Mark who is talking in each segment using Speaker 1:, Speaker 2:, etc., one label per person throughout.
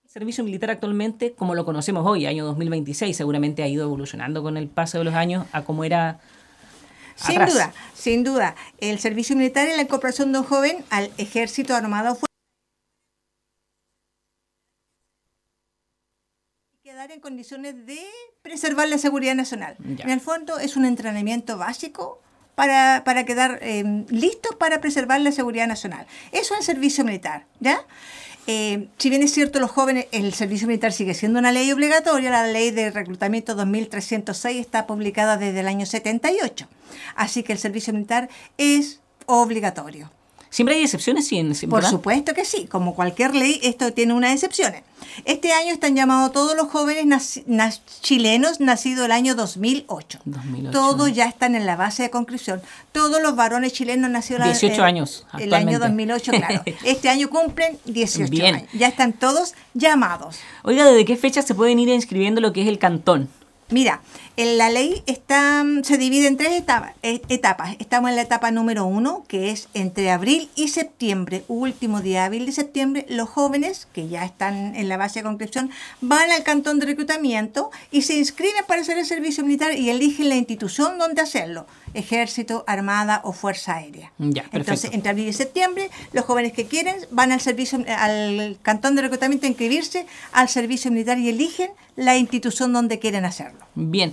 Speaker 1: servicio militar actualmente como lo conocemos hoy, año 2026? Seguramente ha ido evolucionando con el paso de los años a cómo era atrás.
Speaker 2: Sin duda. El servicio militar es la incorporación de un joven al ejército armado y quedar en condiciones de preservar la seguridad nacional.
Speaker 1: Ya.
Speaker 2: En el fondo es un entrenamiento básico para quedar listos para preservar la seguridad nacional. Eso es el servicio militar, ¿ya? Si bien es cierto, los jóvenes, el servicio militar sigue siendo una ley obligatoria. La ley de reclutamiento 2306 está publicada desde el año 78. Así que el servicio militar es obligatorio.
Speaker 1: ¿Siempre hay excepciones? Sí,
Speaker 2: Por supuesto que sí. Como cualquier ley, esto tiene unas excepciones. Este año están llamados todos los jóvenes chilenos nacidos el año 2008.
Speaker 1: 2008.
Speaker 2: Todos ya están en la base de conscripción. Todos los varones chilenos nacidos
Speaker 1: 18 años
Speaker 2: el año 2008, claro. Este año cumplen 18
Speaker 1: Bien.
Speaker 2: años. Ya están todos llamados.
Speaker 1: Oiga, ¿desde qué fecha se pueden ir inscribiendo lo que es el cantón?
Speaker 2: Mira, la ley se divide en 3 etapas. Estamos en la etapa número 1, que es entre abril y septiembre, último día hábil de septiembre. Los jóvenes que ya están en la base de conscripción van al cantón de reclutamiento y se inscriben para hacer el servicio militar y eligen la institución donde hacerlo: Ejército, Armada o Fuerza Aérea.
Speaker 1: Ya, perfecto.
Speaker 2: Entonces, entre abril y septiembre, los jóvenes que quieren van al cantón de reclutamiento a inscribirse al servicio militar y eligen la institución donde quieren hacerlo.
Speaker 1: Bien.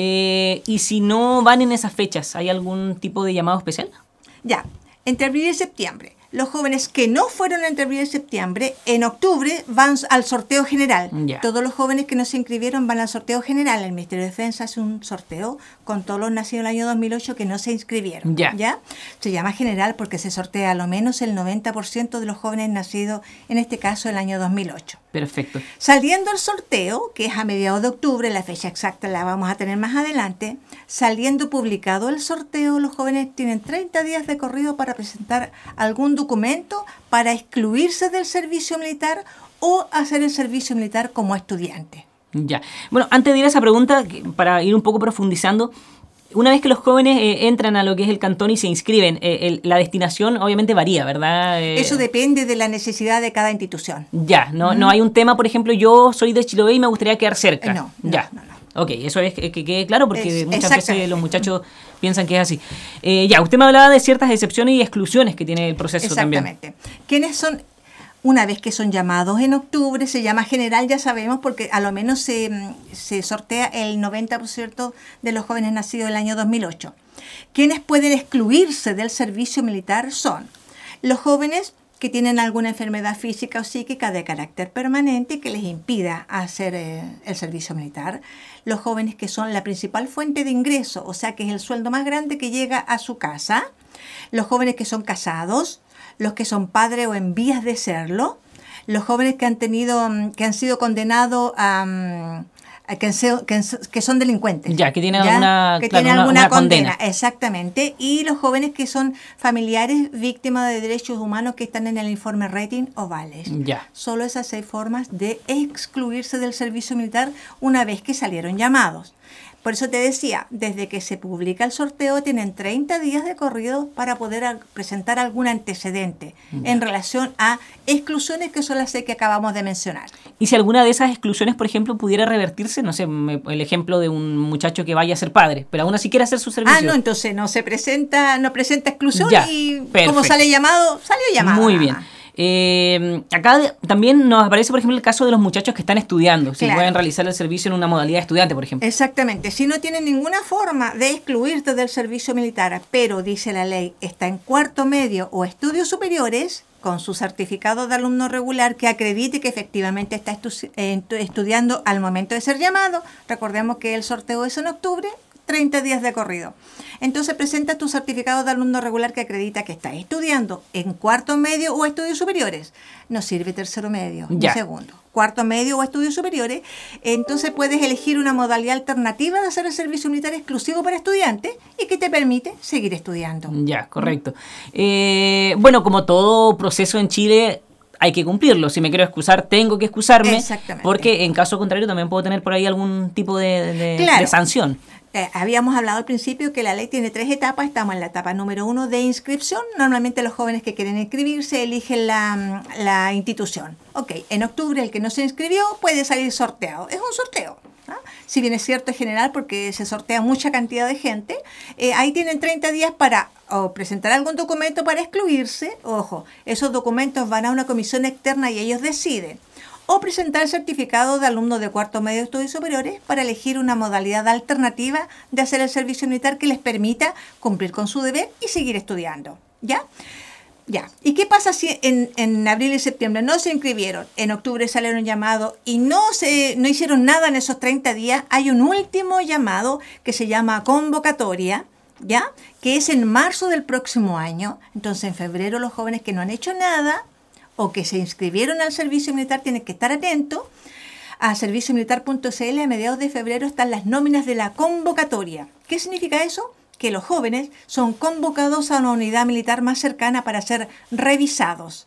Speaker 1: ¿Y si no van en esas fechas, hay algún tipo de llamado especial?
Speaker 2: Ya, entre abril y septiembre. Los jóvenes que no fueron entre abril y septiembre, en octubre van al sorteo general.
Speaker 1: Ya.
Speaker 2: Todos los jóvenes que no se inscribieron van al sorteo general. El Ministerio de Defensa hace un sorteo con todos los nacidos en el año 2008 que no se inscribieron.
Speaker 1: Ya.
Speaker 2: Se llama general porque se sortea a lo menos el 90% de los jóvenes nacidos, en este caso, el año 2008.
Speaker 1: Perfecto.
Speaker 2: Saliendo el sorteo, que es a mediados de octubre, la fecha exacta la vamos a tener más adelante, saliendo publicado el sorteo, los jóvenes tienen 30 días de corrido para presentar algún documento para excluirse del servicio militar o hacer el servicio militar como estudiante.
Speaker 1: Ya. Bueno, antes de ir a esa pregunta, para ir un poco profundizando, una vez que los jóvenes entran a lo que es el cantón y se inscriben, la destinación obviamente varía, ¿verdad?
Speaker 2: Eso depende de la necesidad de cada institución.
Speaker 1: Ya, no hay un tema, por ejemplo, yo soy de Chiloé y me gustaría quedar cerca.
Speaker 2: No.
Speaker 1: Ok, eso es que quede claro porque muchas veces
Speaker 2: exactamente.
Speaker 1: los muchachos piensan que es así. Ya, usted me hablaba de ciertas excepciones y exclusiones que tiene el proceso también.
Speaker 2: Exactamente. ¿Quiénes son? Una vez que son llamados en octubre, se llama general, ya sabemos, porque a lo menos se sortea el 90% de los jóvenes nacidos en el año 2008. Quienes pueden excluirse del servicio militar son los jóvenes que tienen alguna enfermedad física o psíquica de carácter permanente que les impida hacer el servicio militar, los jóvenes que son la principal fuente de ingreso, o sea que es el sueldo más grande que llega a su casa, los jóvenes que son casados, los que son padres o en vías de serlo, los jóvenes que han sido condenados que son delincuentes.
Speaker 1: Ya, que tienen
Speaker 2: tienen alguna
Speaker 1: condena.
Speaker 2: Exactamente. Y los jóvenes que son familiares víctimas de derechos humanos que están en el informe rating o vales.
Speaker 1: Ya.
Speaker 2: Solo esas 6 formas de excluirse del servicio militar una vez que salieron llamados. Por eso te decía, desde que se publica el sorteo tienen 30 días de corrido para poder presentar algún antecedente en relación a exclusiones que son las que acabamos de mencionar.
Speaker 1: Y si alguna de esas exclusiones, por ejemplo, pudiera revertirse, no sé, el ejemplo de un muchacho que vaya a ser padre, pero aún así quiere hacer su servicio.
Speaker 2: No, entonces no presenta exclusión
Speaker 1: Ya,
Speaker 2: y
Speaker 1: perfecto.
Speaker 2: como salió llamado.
Speaker 1: Muy bien. Acá también nos aparece, por ejemplo, el caso de los muchachos que están estudiando, si
Speaker 2: Claro.
Speaker 1: pueden realizar el servicio en una modalidad de estudiante, por ejemplo.
Speaker 2: Exactamente. Si no tienen ninguna forma de excluirte del servicio militar, pero dice la ley, está en cuarto medio o estudios superiores, con su certificado de alumno regular que acredite que efectivamente está estudiando al momento de ser llamado. Recordemos que el sorteo es en octubre, 30 días de corrido. Entonces presenta tu certificado de alumno regular que acredita que estás estudiando en cuarto medio o estudios superiores. No sirve tercero medio ni segundo. Cuarto medio o estudios superiores. Entonces puedes elegir una modalidad alternativa de hacer el servicio militar exclusivo para estudiantes y que te permite seguir estudiando.
Speaker 1: Ya, correcto. Bueno, como todo proceso en Chile, hay que cumplirlo. Si me quiero excusar, tengo que excusarme.
Speaker 2: Exactamente.
Speaker 1: Porque en caso contrario también puedo tener por ahí algún tipo de
Speaker 2: Claro.
Speaker 1: sanción.
Speaker 2: habíamos hablado al principio que la ley tiene 3 etapas. Estamos en la etapa número 1 de inscripción. Normalmente los jóvenes que quieren inscribirse eligen la institución. Ok, en octubre el que no se inscribió puede salir sorteado. Es un sorteo. Si bien es cierto, es general porque se sortea mucha cantidad de gente, ahí tienen 30 días para presentar algún documento para excluirse. Ojo, esos documentos van a una comisión externa y ellos deciden. O presentar el certificado de alumno de cuarto medio de estudios superiores para elegir una modalidad alternativa de hacer el servicio militar que les permita cumplir con su deber y seguir estudiando. ¿Ya? Ya. ¿Y qué pasa si en abril y septiembre no se inscribieron? En octubre salieron llamados y no hicieron nada en esos 30 días. Hay un último llamado que se llama convocatoria, ¿ya? Que es en marzo del próximo año. Entonces, en febrero los jóvenes que no han hecho nada o que se inscribieron al servicio militar tienen que estar atentos. A serviciomilitar.cl a mediados de febrero están las nóminas de la convocatoria. ¿Qué significa eso? Que los jóvenes son convocados a una unidad militar más cercana para ser revisados.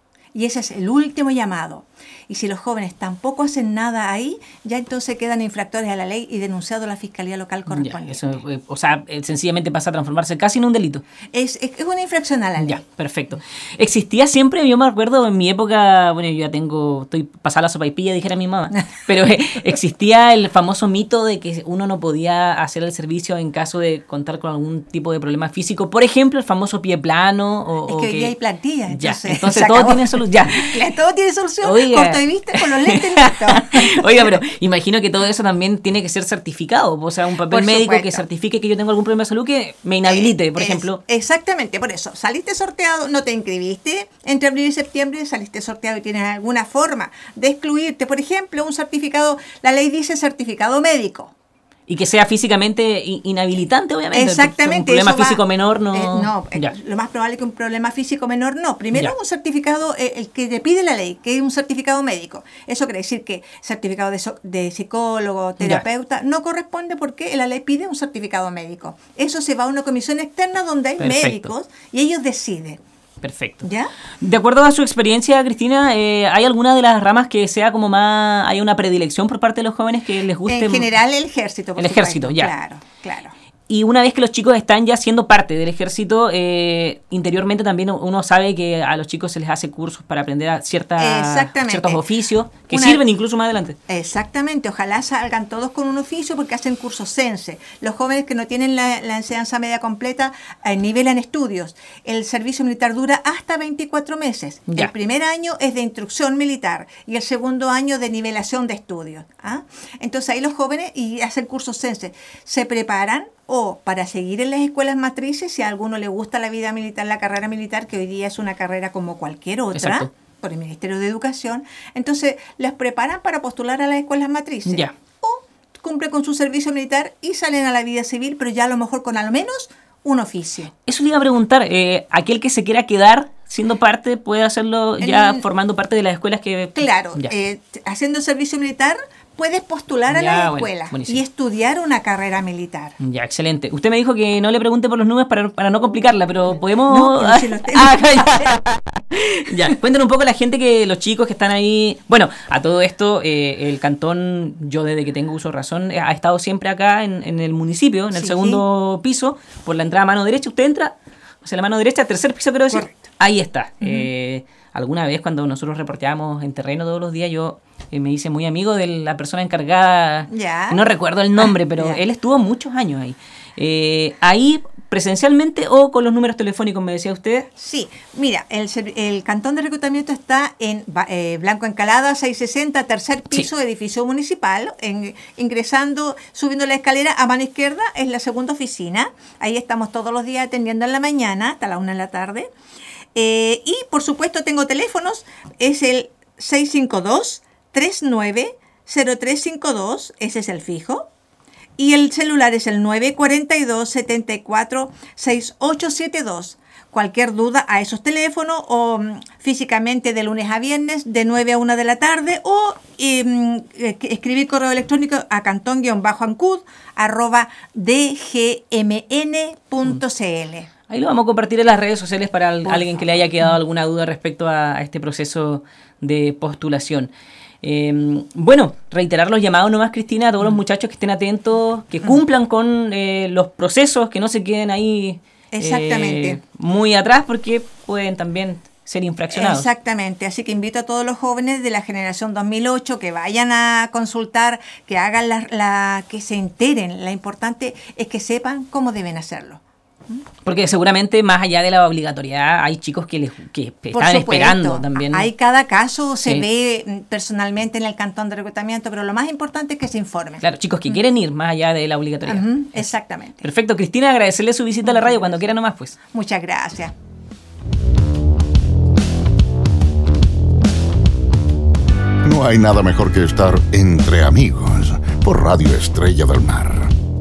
Speaker 2: Y ese es el último llamado. Y si los jóvenes tampoco hacen nada ahí, ya entonces quedan infractores a la ley y denunciados a la Fiscalía Local correspondiente.
Speaker 1: Sencillamente pasa a transformarse casi en un delito.
Speaker 2: Es una infracción a la ley.
Speaker 1: Ya, perfecto. Existía siempre, yo me acuerdo en mi época, bueno, yo ya estoy pasada la sopaipilla, dijera mi mamá, pero existía el famoso mito de que uno no podía hacer el servicio en caso de contar con algún tipo de problema físico. Por ejemplo, el famoso pie plano.
Speaker 2: Es que hoy día hay plantillas.
Speaker 1: Entonces todo tiene solución.
Speaker 2: Todo tiene solución.
Speaker 1: Oiga.
Speaker 2: Corto de vista con los lentes listos.
Speaker 1: Oiga, pero imagino que todo eso también tiene que ser certificado. O sea, un papel médico que certifique que yo tengo algún problema de salud que me inhabilite, por ejemplo.
Speaker 2: Exactamente, por eso. Saliste sorteado, no te inscribiste. Entre abril y septiembre saliste sorteado y tienes alguna forma de excluirte. Por ejemplo, un certificado, la ley dice certificado médico.
Speaker 1: Y que sea físicamente inhabilitante, obviamente.
Speaker 2: Exactamente.
Speaker 1: Un problema físico menor no...
Speaker 2: Lo más probable es que un problema físico menor no. Primero un certificado, el que te pide la ley, que es un certificado médico. Eso quiere decir que certificado de psicólogo, terapeuta, no corresponde porque la ley pide un certificado médico. Eso se va a una comisión externa donde hay médicos y ellos deciden.
Speaker 1: Perfecto.
Speaker 2: ¿Ya?
Speaker 1: De acuerdo a su experiencia, Cristina, ¿hay alguna de las ramas que sea como más, hay una predilección por parte de los jóvenes que les guste?
Speaker 2: En general el ejército, por supuesto.
Speaker 1: Ejército, ya.
Speaker 2: Claro.
Speaker 1: Y una vez que los chicos están ya siendo parte del ejército, interiormente también uno sabe que a los chicos se les hace cursos para aprender a ciertos oficios que sirven incluso más adelante.
Speaker 2: Exactamente, ojalá salgan todos con un oficio porque hacen cursos CENSE. Los jóvenes que no tienen la enseñanza media completa nivelan estudios. El servicio militar dura hasta 24 meses. Ya. El primer año es de instrucción militar y el segundo año de nivelación de estudios. Entonces ahí los jóvenes y hacen cursos CENSE. Se preparan o para seguir en las escuelas matrices, si a alguno le gusta la vida militar, la carrera militar, que hoy día es una carrera como cualquier otra. Exacto. Por el Ministerio de Educación, entonces les preparan para postular a las escuelas matrices.
Speaker 1: Ya.
Speaker 2: O cumple con su servicio militar y salen a la vida civil, pero ya a lo mejor con al menos un oficio.
Speaker 1: Eso le iba a preguntar, aquel que se quiera quedar siendo parte, puede hacerlo ya formando parte de las escuelas que...
Speaker 2: Claro, haciendo el servicio militar puedes postular a la escuela y estudiar una carrera militar.
Speaker 1: Ya, excelente. Usted me dijo que no le pregunte por los números para no complicarla, pero podemos...
Speaker 2: No, pero si los tengo.
Speaker 1: Ya, cuéntenos un poco a la gente, que los chicos que están ahí... Bueno, a todo esto, el cantón, yo desde que tengo uso de razón, ha estado siempre acá en el municipio, en el segundo piso, por la entrada a mano derecha. Usted entra, hacia la mano derecha, tercer piso, quiero decir.
Speaker 2: Correcto.
Speaker 1: Ahí está. Alguna vez cuando nosotros reporteábamos en terreno todos los días, yo me hice muy amigo de la persona encargada.
Speaker 2: Ya.
Speaker 1: No recuerdo el nombre, pero él estuvo muchos años ahí. Ahí presencialmente o con los números telefónicos, me decía usted.
Speaker 2: Sí, mira, el cantón de reclutamiento está en Blanco Encalada, 660, tercer piso, edificio municipal. Ingresando, subiendo la escalera a mano izquierda es la segunda oficina. Ahí estamos todos los días atendiendo en la mañana hasta la 1 de la tarde. Y por supuesto tengo teléfonos, es el 652-390352, ese es el fijo, y el celular es el 942-74-6872. Cualquier duda a esos teléfonos o físicamente de lunes a viernes de 9 a 1 de la tarde o escribir correo electrónico a cantón-ancud@dgmn.cl.
Speaker 1: Ahí lo vamos a compartir en las redes sociales para alguien que le haya quedado alguna duda respecto a este proceso de postulación. Bueno, reiterar los llamados nomás, Cristina, a todos los muchachos que estén atentos, que cumplan con los procesos, que no se queden ahí muy atrás, porque pueden también ser infraccionados.
Speaker 2: Exactamente, así que invito a todos los jóvenes de la generación 2008 que vayan a consultar, que hagan que se enteren. Lo importante es que sepan cómo deben hacerlo.
Speaker 1: Porque seguramente más allá de la obligatoriedad hay chicos que están esperando también.
Speaker 2: Hay cada caso, se ve personalmente en el cantón de reclutamiento, pero lo más importante es que se informen.
Speaker 1: Claro, chicos que quieren ir más allá de la obligatoriedad.
Speaker 2: Exactamente.
Speaker 1: Perfecto, Cristina, agradecerle su visita a la radio cuando quiera nomás, pues.
Speaker 2: Muchas gracias.
Speaker 3: No hay nada mejor que estar entre amigos por Radio Estrella del Mar.